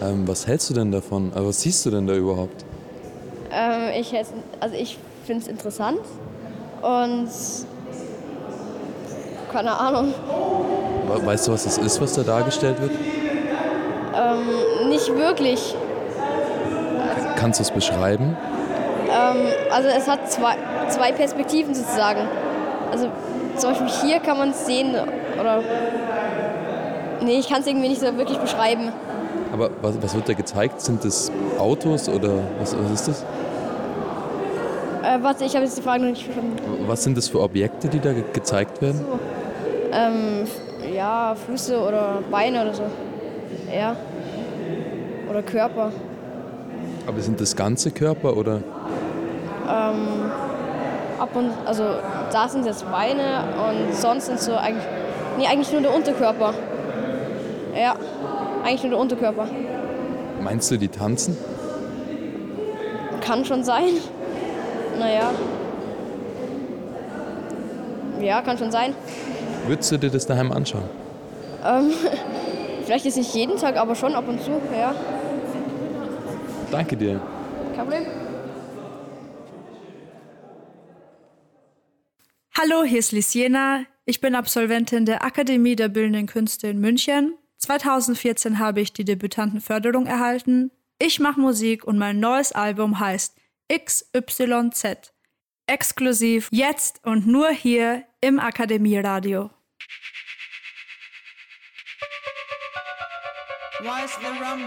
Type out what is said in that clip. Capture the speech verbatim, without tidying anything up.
Ähm, was hältst du denn davon? Also was siehst du denn da überhaupt? Ähm, ich also ich finde es interessant und keine Ahnung. Weißt du, was das ist, was da dargestellt wird? Ähm, nicht wirklich. Kannst du es beschreiben? Ähm, also es hat zwei, zwei Perspektiven sozusagen. Also zum Beispiel hier kann man es sehen oder... Nee, ich kann es irgendwie nicht so wirklich beschreiben. Aber was, was wird da gezeigt? Sind das Autos oder was, was ist das? Äh, warte, ich habe jetzt die Frage noch nicht verstanden. Was sind das für Objekte, die da ge- gezeigt werden? So. Ähm, ja, Füße oder Beine oder so. Ja. Oder Körper. Aber sind das ganze Körper oder? Ähm, ab und, also da sind jetzt Beine und sonst sind so eigentlich, nee, eigentlich nur der Unterkörper. Ja, eigentlich nur der Unterkörper. Meinst du, die tanzen? Kann schon sein. Naja. Ja, kann schon sein. Würdest du dir das daheim anschauen? Ähm, vielleicht jetzt nicht jeden Tag, aber schon ab und zu, ja. Danke dir. Kein Problem. Hallo, hier ist Lisiena. Ich bin Absolventin der Akademie der Bildenden Künste in München. zweitausendvierzehn habe ich die Debütantenförderung erhalten. Ich mache Musik und mein neues Album heißt X Y Z. Exklusiv jetzt und nur hier im Akademieradio.